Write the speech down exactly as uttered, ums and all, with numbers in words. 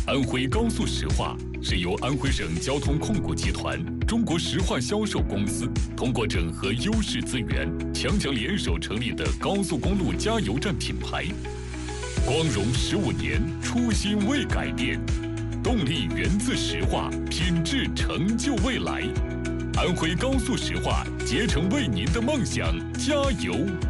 安徽高速石化是由安徽省交通控股集团、中国石化销售公司通过整合优势资源，强强联手成立的高速公路加油站品牌。光荣十五年，初心未改变，动力源自石化，品质成就未来。安徽高速石化，竭诚为您的梦想加油。